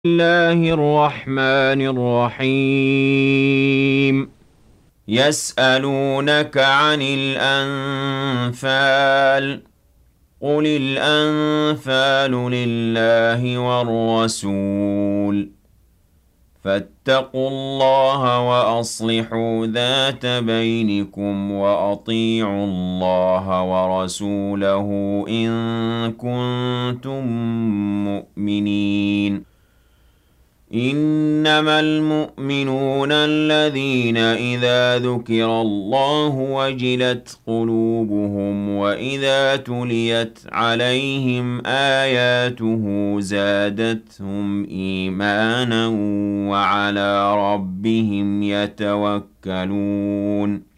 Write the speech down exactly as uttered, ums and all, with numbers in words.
الله الرحمن الرحيم يسألونك عن الأنفال قل الأنفال لله والرسول فاتقوا الله وأصلحوا ذات بينكم وأطيعوا الله ورسوله إن كنتم مؤمنين إنما المؤمنون الذين إذا ذكر الله وجلت قلوبهم وإذا تليت عليهم آياته زادتهم إيمانا وعلى ربهم يتوكلون